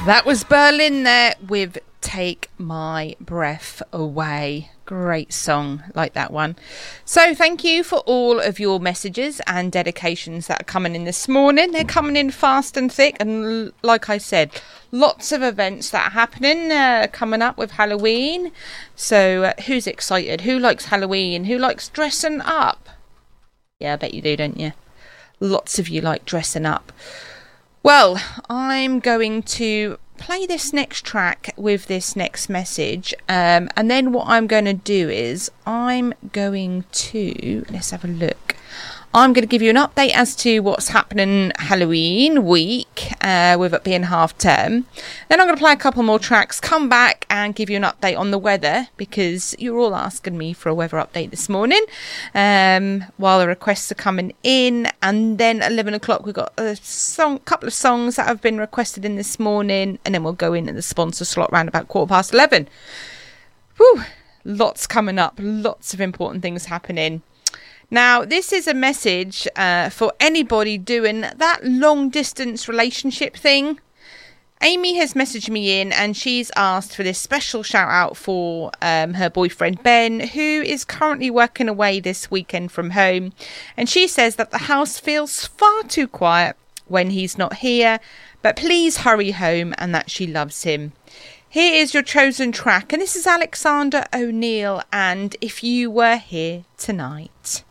That was Berlin there with Take My Breath Away. Great song, like that one. So thank you for all of your messages and dedications that are coming in this morning. They're coming in fast and thick, and like I said, lots of events that are happening coming up with Halloween. So who's excited? Who likes Halloween? Who likes dressing up? Yeah, I bet you do, don't you? Lots of you like dressing up. Well, I'm going to play this next track with this next message, and then what I'm going to do is let's have a look. I'm going to give you an update as to what's happening Halloween week, with it being half term. Then I'm going to play a couple more tracks, come back and give you an update on the weather, because you're all asking me for a weather update this morning, while the requests are coming in. And then at 11 o'clock we've got a couple of songs that have been requested in this morning, and then we'll go in at the sponsor slot round about 11:15. Whew, lots coming up, lots of important things happening. Now, this is a message for anybody doing that long-distance relationship thing. Amy has messaged me in, and she's asked for this special shout-out for her boyfriend, Ben, who is currently working away this weekend from home. And she says that the house feels far too quiet when he's not here, but please hurry home, and that she loves him. Here is your chosen track, and this is Alexander O'Neill and If You Were Here Tonight.